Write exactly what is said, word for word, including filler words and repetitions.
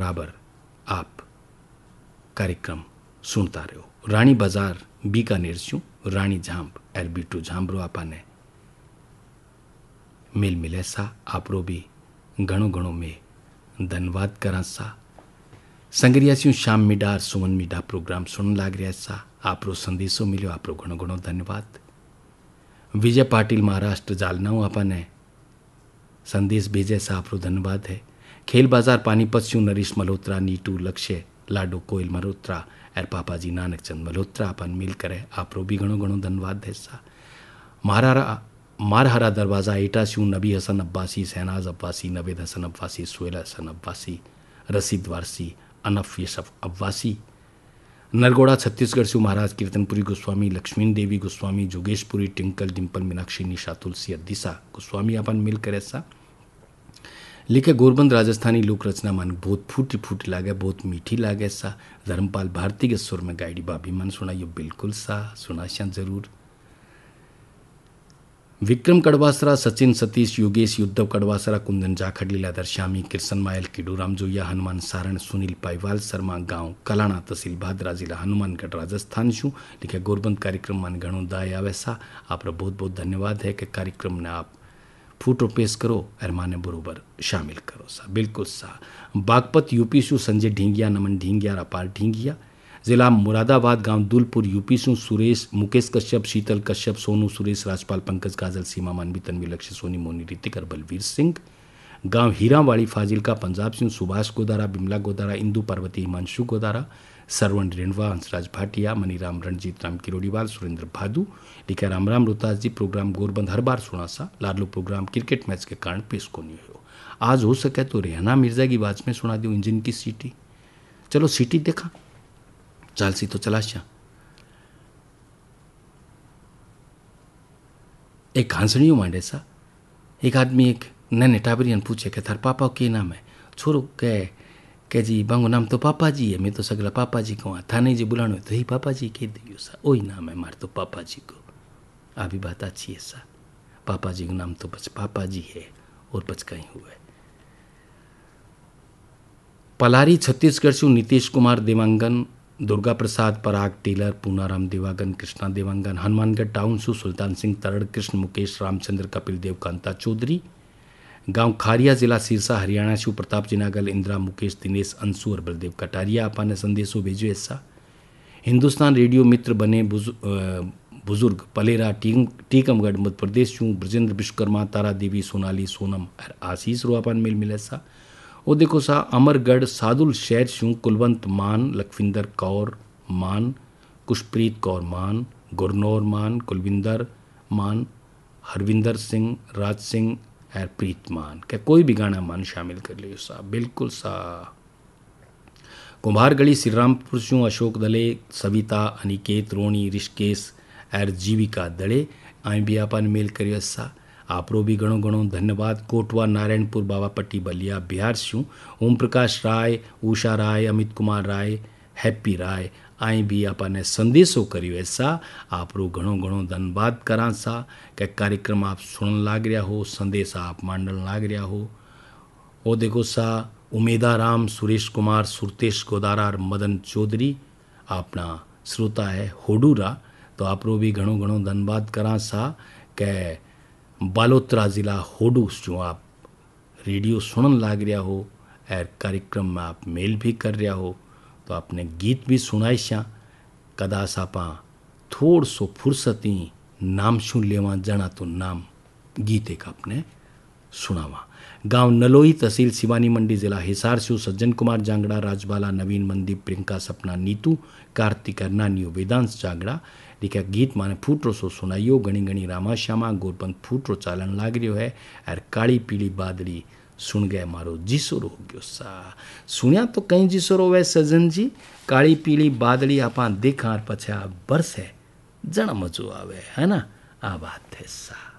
बराबर आप कार्यक्रम सुनता रहो। रानी बाजार बीकानेर छू रानी झांप एलबीटू झांबरो आपाने मेल मिले सा आपरो भी घणो घणो में धन्यवाद करा सा। संगरिया छू शाम मीडार सुमन मीडा प्रोग्राम सुन लाग रहा सा आपरो संदेशो मिलो आपरो घणो घणो धन्यवाद। विजय पाटिल महाराष्ट्र जालना आपाने संदेश भेजे सा आपरो धन्यवाद है। खेल बाजार पानीपत छू नरेश मल्होत्रा नीटू लक्ष्य लाडो कोयल मल्होत्रा एर पापाजी नानक चंद मल्होत्रा अपन मिल करे आपरो भी घणो घणो धन्यवाद है सा। मारा मारहरा दरवाजा एटा छू नबी हसन अब्बासी शहनाज अब्बासी नवेद हसन अब्बासी सुहेल हसन अब्बासी रसीद वारसी अनफ यशफ अब्बासी नरगोड़ा छत्तीसगढ़ से महाराज कीर्तनपुरी गोस्वामी लक्ष्मी देवी गोस्वामी जोगेशपुरी टिंकल डिंपल मीनाक्षी निशा तुलसी अदिशा गोस्वामी अपन मिल कर ऐसा लिखे गोरबंद राजस्थानी लोक रचना मन बहुत फूटी फूटी लागे बहुत मीठी लागे सा। धर्मपाल भारती के सुर में गायडी बाबी मन सुनाइयो बिल्कुल सा सुनाशा जरूर। विक्रम कड़वासरा सचिन सतीश योगेश युद्धव कड़वासरा कुंदन जाखड़ लीलाधर श्यामी किरसन मायल किडूराम जोया हनुमान सारण सुनील पाईवाल शर्मा गांव कलाणा तहसील भादरा जिला हनुमानगढ़ राजस्थान छू लिखे गोरबंद कार्यक्रम मन घणो दाय आवे सा। आपरो बहुत बहुत धन्यवाद है कि कार्यक्रम ने आप फूटो पेश करो और माने बरोबर शामिल करो सा बिल्कुल सा। बागपत यूपी शू संजय ढींगिया नमन ढींगिया अपार ढींगिया जिला मुरादाबाद गांव दुलपुर यूपी शू सुरेश मुकेश कश्यप शीतल कश्यप सोनू सुरेश राजपाल पंकज काजल सीमा मानवी तन्वी लक्ष्य सोनी मोनी ऋतिक और बलवीर सिंह गांव हीरावाड़ी फाजिलका पंजाब सिंह सुभाष गोदारा बिमला गोदारा इंदू पार्वती हिमांशु गोदारा सरवण रेणवा हंसराज भाटिया मनीराम रणजीत राम किरोड़ीवाल सुरेंद्र भादू लिखा राम राम रोहतास जी प्रोग्राम गोरबंद हर बार सुना सा लाडलो प्रोग्राम क्रिकेट मैच के कारण पेश को नहीं हो। आज हो सके तो रेहना मिर्जा की आवाज में सुना दो इंजन की सीटी। चलो सीटी देखा चालसी तो चलाशा एक हंसड़ियों मांडे सा एक आदमी एक नन्हे टाबरियन पूछे कि थार पापा के नाम है छोरो कह के जी बांगो नाम तो पापा जी है मैं तो सगला पापा जी को थाने जी बुलानो तो ही पापा जी कह दियो सा वही नाम है मार तो पापा जी को। अभी बात अच्छी है सा पापा जी का नाम तो बस पापा जी है और बच कहीं हुआ है। पलारी छत्तीसगढ़ से नीतीश कुमार देवांगन दुर्गा प्रसाद पराग टेलर पूनाराम देवांगन कृष्णा देवांगन हनुमानगढ़ टाउन सु सुल्तान सिंह तरड़ कृष्ण मुकेश रामचंद्र कपिल देव कांता चौधरी गांव खारिया जिला सिरसा हरियाणा शिव प्रताप जिनागल इंदिरा मुकेश दिनेश अंशु और बलदेव कटारिया आपा ने संदेशों भेजो ऐसा। हिंदुस्तान रेडियो मित्र बने बुजुर्ग पलेरा टीकमगढ़ मध्य प्रदेश छू ब्रजेंद्र विश्वकर्मा तारा देवी सोनाली सोनम और आशीष रो अपन मिल मिले सा। वो देखो सा अमरगढ़ सादुल शहर छू कुलवंत मान लखविंदर कौर मान कुशप्रीत कौर मान गुरनौर मान कुलविंदर मान हरविंदर सिंह राज सिंह और प्रीत मान क्या कोई भी गाना मान शामिल कर लियो सा बिल्कुल सा। कुम्हारगढ़ी श्री रामपुर छू अशोक दले सविता अनिकेत रोणी ऋषिकेश और जीविका दड़े आई भी अपन मेल करियो सा। आपरो भी घणो घणो धन्यवाद। कोटवा नारायणपुर बाबापट्टी बलिया बिहार छू ओम प्रकाश राय उषा राय अमित कुमार राय हैप्पी राय आई भी आपने संदेशो करियो ऐसा। आपरो घणो घणो धन्यवाद करा सा कि कार्यक्रम आप सुनन लाग रहा हो संदेश आप मांडन लाग रहा हो। वो देखो सा उमेदा राम सुरेश कुमार सुरतेश गोदारा और मदन चौधरी अपना श्रोता है होडूरा तो आपरो भी घणो घणो धन्यवाद करा सा कि बालोतरा जिला होडू जो आप रेडियो सुनन लाग रहा हो और कार्यक्रम में आप मेल भी कर रहा हो तो आपने गीत भी सुनाई शा कदास आपा थोड़ सो फुर्सती नाम सुन लेवा जाना तो नाम गीत एक आपने सुनावा। गांव नलोई तहसील सिवानी मंडी जिला हिसार से सज्जन कुमार जांगड़ा राजबाला नवीन मंदीप प्रियंका सपना नीतू कार्तिक नानियो वेदांश जांगड़ा लिखा गीत माने फूटरो सो सुनाइयो गणी गणी रामा श्यामा गोरबंद फूटरो चालन लाग रही है और काली पीली बादली सुन गए मारो जिसोरो हो गयो सा। सुनिया तो कहीं जिसोरो वे सजन जी काली पीली बादली आपा देखा पछा बरस है जन मजो आवे है ना आ बात है सा।